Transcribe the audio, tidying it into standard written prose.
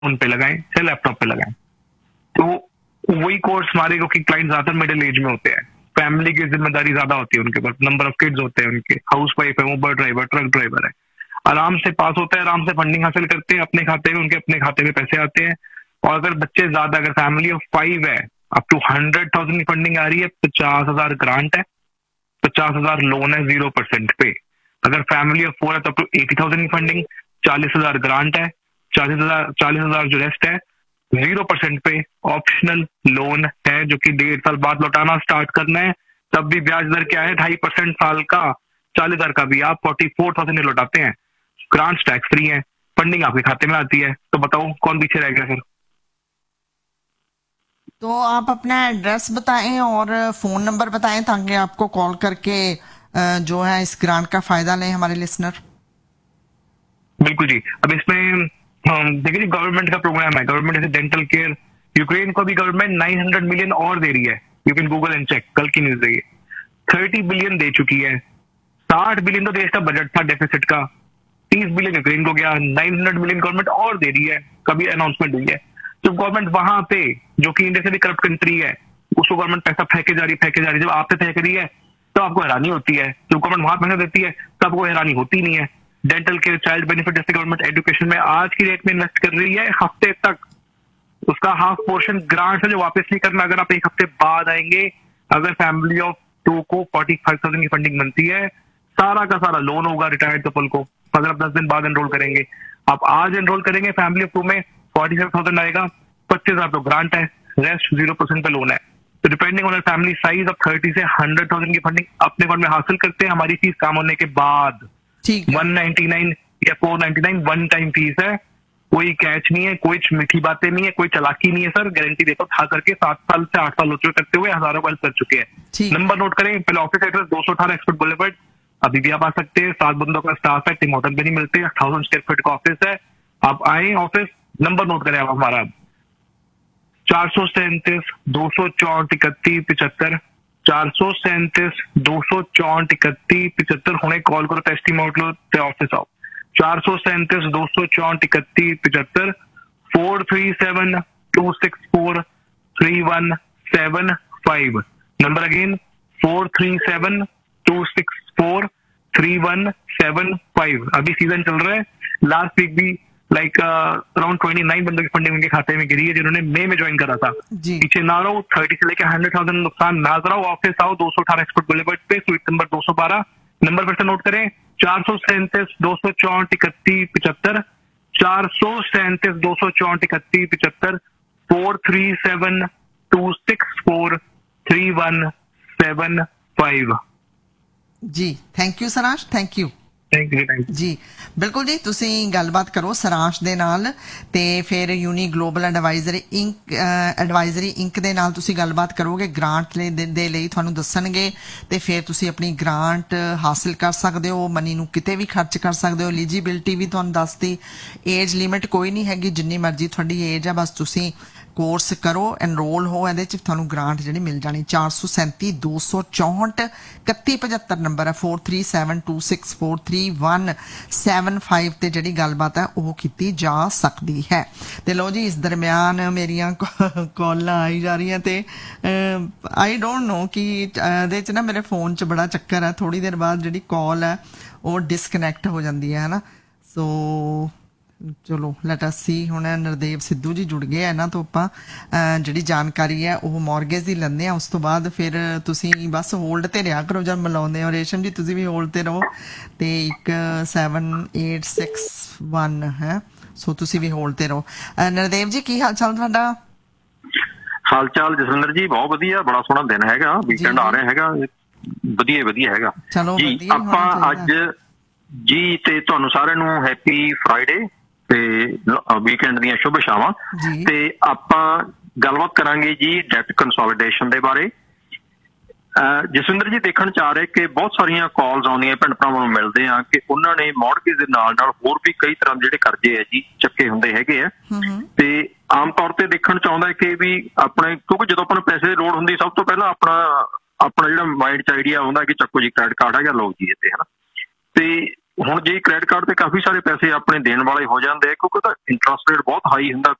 Phone पे लगाएं, चाहे लैपटॉप पे लगाएं। तो वही कोर्स हमारे, क्योंकि क्लाइंट ज्यादातर मिडिल एज में होते हैं, फैमिली की जिम्मेदारी ज्यादा होती है उनके पास, नंबर ऑफ किड्स होते हैं उनके, हाउस वाइफ है, उबर ड्राइवर, ट्रक ड्राइवर है, आराम से पास होता है, आराम से फंडिंग हासिल करते हैं, अपने खाते में, उनके अपने खाते में पैसे आते हैं। और अगर बच्चे ज्यादा, अगर फैमिली ऑफ 5 है, अप टू 100,000 की फंडिंग आ रही है, 50,000 ग्रांट है, 50,000 लोन है 0% पे। अगर फैमिली ऑफ 4 है तो अप टू 80,000 की फंडिंग, 40,000 ग्रांट है, 40,000 जो रेस्ट है 0% पे ऑप्शनल लोन है, जो कि 1.5 साल बाद लौटाना स्टार्ट करना है। तब भी ब्याज दर क्या है, 2.5% साल का, 40,000 का भी आप 44,000 में लौटाते हैं, ग्रांट्स टैक्स फ्री है, फंडिंग आपके खाते में आती है। तो बताओ कौन पीछे रह गया फिर? तो आप अपना एड्रेस बताएं और फोन नंबर बताएं ताकि आपको कॉल करके जो है इस ग्रांट का फायदा लें हमारे लिसनर। बिल्कुल जी। अब इसमें देखिए जी, गवर्नमेंट का प्रोग्राम है, गवर्नमेंट जैसे डेंटल केयर, यूक्रेन को भी गवर्नमेंट 900 मिलियन और दे रही है। You can Google and check, कल की न्यूज है ये। 30 बिलियन दे चुकी है। 60 बिलियन तो देश का बजट था डेफिसिट का, 30 बिलियन यूक्रेन को गया, 900 मिलियन गवर्नमेंट और दे रही है, कभी अनाउंसमेंट हुई है। तो गवर्नमेंट वहां पे, जो कि इंडिया से भी करप्ट कंट्री है, उसको गवर्नमेंट पैसा फेंके जा रही, जब आप पे फेंक रही है तो आपको हैरानी होती है, जब गवर्नमेंट वहां पैसा देती है तो आपको हैरानी होती नहीं है। डेंटल केयर, चाइल्ड बेनिफिट जैसे गवर्नमेंट एजुकेशन में आज की रेट में इन्वेस्ट कर रही है, हफ्ते तक उसका हाफ पोर्शन ग्रांट है जो वापस नहीं करना। अगर आप एक हफ्ते बाद आएंगे, अगर फैमिली ऑफ 2 को 45,000 की फंडिंग बनती है, सारा का सारा लोन होगा रिटायर्ड कपल को। अगर आप 10 दिन बाद एनरोल करेंगे, आप आज एनरोल करेंगे, फैमिली ऑफ 2 में 47,000 आएगा, 25,000 तो ग्रांट है, रेस्ट 0% पे लोन है। तो डिपेंडिंग ऑन फैमिली साइज, अब 30 से 100,000 की फंडिंग अपने फंड में हासिल करते हैं। हमारी फीस काम होने के बाद 199 या 499 वन टाइम फीस है, कोई कैच नहीं है, कोई मीठी बातें नहीं है, कोई चलाकी नहीं है सर। गारंटी देता हूं, करके 7 साल से 8 साल हो चुके करते हुए, हजारों कॉल कर चुके हैं। नंबर नोट करें, पहले ऑफिस एड्रेस 218 एक्सपर्ट बुलेवर्ड, अभी भी आप आ सकते हैं। 7 बंदों का स्टाफ है, टीम होटल पे नहीं मिलते, 1000 स्क्वायर फीट का ऑफिस है, आप आए ऑफिस। नंबर नोट करें आप हमारा 437 264 31 75, 437 264 31 75। ਹੁਣੇ ਕਾਲ ਕਰੋ, ਟੈਸਟੀਮੋਨੀਅਲ ਤੇ ਆਫਿਸ ਆਓ। 437 264 31 75, 437 264 3175। Number again 437 264 3175। अभी सीजन चल रहा है, लास्ट वीक भी लाइक अराउंड 29 बंदों की फंडिंग उनके खाते में गिरी है जिन्होंने मई में ज्वाइन करा था। पीछे ना रहो, 30 से लेकर 100,000 नुकसान ना कराओ, ऑफिस आओ 218 एक्सपर्ट बुलेवर्ड पे, स्वीट नंबर 212। नंबर फिर से नोट करें, 437 264 31 75, 437 264 31 75, 437 264 3175। जी थैंक यू सराश, थैंक यू जी। बिल्कुल जी, ਤੁਸੀਂ ਗੱਲਬਾਤ ਕਰੋ ਸਰਾਂਸ਼ ਦੇ ਨਾਲ ਤੇ ਫਿਰ ਯੂਨੀ ਗਲੋਬਲ ਐਡਵਾਈਜ਼ਰੀ ਇੰਕ ਦੇ ਨਾਲ ਤੁਸੀਂ ਗੱਲਬਾਤ ਕਰੋਗੇ ਗ੍ਰਾਂਟ ਦੇ ਲਈ, ਤੁਹਾਨੂੰ ਦੱਸਣਗੇ ਤੇ ਫਿਰ ਤੁਸੀਂ ਆਪਣੀ ਗ੍ਰਾਂਟ ਹਾਸਿਲ ਕਰ ਸਕਦੇ ਹੋ, ਮਨੀ ਨੂੰ ਕਿਤੇ ਵੀ ਖਰਚ ਕਰ ਸਕਦੇ ਹੋ। ਐਲੀਜੀਬਿਲਟੀ ਵੀ ਤੁਹਾਨੂੰ ਦੱਸਦੀ, ਏਜ ਲਿਮਿਟ ਕੋਈ ਨਹੀਂ ਹੈਗੀ, ਜਿੰਨੀ ਮਰਜ਼ੀ ਤੁਹਾਡੀ ਏਜ ਹੈ, ਬਸ ਤੁਸੀਂ ਕੋਰਸ ਕਰੋ, ਐਨਰੋਲ ਹੋ, ਇਹਦੇ ਚ ਤੁਹਾਨੂੰ ਗ੍ਰਾਂਟ ਜਿਹੜੀ ਮਿਲ ਜਾਣੀ। 437 264 3175 ਨੰਬਰ ਹੈ, 437 264 3175 ਤੇ ਜਿਹੜੀ ਗੱਲਬਾਤ ਹੈ ਉਹ ਕੀਤੀ ਜਾ ਸਕਦੀ ਹੈ। ਤੇ ਲੋ ਜੀ, ਇਸ ਦਰਮਿਆਨ ਮੇਰੀਆਂ ਕਾਲਾਂ ਆਈ ਜਾ ਰਹੀਆਂ ਤੇ ਆਈ ਡੋਂਟ ਨੋ ਕਿ ਇਹਦੇ ਚ ਨਾ ਮੇਰੇ ਫੋਨ ਚ ਬੜਾ ਚੱਕਰ ਹੈ, ਥੋੜੀ ਦੇਰ ਬਾਅਦ ਜਿਹੜੀ ਕਾਲ ਹੈ ਉਹ ਡਿਸਕਨੈਕਟ ਹੋ ਜਾਂਦੀ ਹੈ ਨਾ। ਸੋ ਚਲੋ ਲੈਟ ਅਸ ਸੀ। ਹੁਣ ਨਰਦੇਵ ਸਿੱਧੂ ਜੀ ਜੁੜ ਗਏ, ਇਹਨਾਂ ਤੋਂ ਆਪਾਂ ਜਿਹੜੀ ਜਾਣਕਾਰੀ ਹੈ ਉਹ ਮੌਰਗੇਜ ਦੀ ਲੈਂਦੇ ਆ। ਉਸ ਤੋਂ ਬਾਅਦ ਫਿਰ ਤੁਸੀਂ ਬਸ ਹੋਲਡ ਤੇ ਰਿਹਾ ਕਰੋ ਜਦ ਮਿਲਾਉਂਦੇ ਹੋ। ਰੇਸ਼ਮ ਜੀ ਤੁਸੀਂ ਵੀ ਹੋਲਡ ਤੇ ਰਹੋ ਤੇ 17861 ਹੈ, ਸੋ ਤੁਸੀਂ ਵੀ ਹੋਲਡ ਤੇ ਰਹੋ। ਨਰਦੇਵ ਜੀ ਕੀ ਹਾਲ ਚਾਲ ਤੁਹਾਡਾ? ਹਾਲ ਚਾਲ ਜਸਵਿੰਦਰ ਜੀ ਬਹੁਤ ਵਧੀਆ, ਬੜਾ ਸੋਹਣਾ ਦਿਨ ਹੈਗਾ, ਵੀਕਐਂਡ ਆ ਰਿਹਾ ਹੈਗਾ, ਵਧੀਆ ਹੈਗਾ ਜੀ। ਆਪਾਂ ਅੱਜ ਜੀ ਤੇ ਤੁਹਾਨੂੰ ਸਾਰਿਆਂ ਨੂੰ ਹੈਪੀ ਫਰਾਈਡੇ ਤੇ ਵੀਕਐਂਡ ਦੀਆਂ ਸ਼ੁਭ ਇਛਾਵਾਂ। ਤੇ ਆਪਾਂ ਗੱਲਬਾਤ ਕਰਾਂਗੇ ਜੀ ਡੈਟ ਕੰਸੋਲੀਡੇਸ਼ਨ ਦੇ ਬਾਰੇ। ਜਸਵਿੰਦਰ ਜੀ ਦੇਖਣ ਚ ਆ ਰਹੇ ਕਿ ਬਹੁਤ ਸਾਰੀਆਂ ਕਾਲਸ ਆਉਂਦੀਆਂ ਭੈਣ ਭਰਾਵਾਂ ਨੂੰ ਮਿਲਦੇ ਆ ਕਿ ਉਹਨਾਂ ਨੇ ਮੌਰਗੇਜ ਦੇ ਨਾਲ ਹੋਰ ਵੀ ਕਈ ਤਰ੍ਹਾਂ ਦੇ ਜਿਹੜੇ ਕਰਜ਼ੇ ਆ ਜੀ ਚੱਕੇ ਹੁੰਦੇ ਹੈਗੇ ਆ। ਤੇ ਆਮ ਤੌਰ ਤੇ ਦੇਖਣ ਚ ਆਉਂਦਾ ਕਿ ਵੀ ਆਪਣੇ, ਕਿਉਂਕਿ ਜਦੋਂ ਆਪਾਂ ਨੂੰ ਪੈਸੇ ਦੀ ਲੋੜ ਹੁੰਦੀ ਸਭ ਤੋਂ ਪਹਿਲਾਂ ਆਪਣਾ ਜਿਹੜਾ ਮਾਈਂਡ ਚ ਆਈਡੀਆ ਆਉਂਦਾ ਕਿ ਚੱਕੋ ਜੀ ਕ੍ਰੈਡਿਟ ਕਾਰਡ ਹੈਗਾ, ਲਓ ਜੀ ਇੱਥੇ, ਹਨਾ। ਤੇ ਹੁਣ ਜੀ ਕ੍ਰੈਡਿਟ ਕਾਰਡ ਤੇ ਕਾਫੀ ਸਾਰੇ ਪੈਸੇ ਆਪਣੇ ਦੇਣ ਵਾਲੇ ਹੋ ਜਾਂਦੇ ਆ ਕਿਉਂਕਿ ਉਹਦਾ ਇੰਟਰਸਟ ਰੇਟ ਬਹੁਤ ਹਾਈ ਹੁੰਦਾ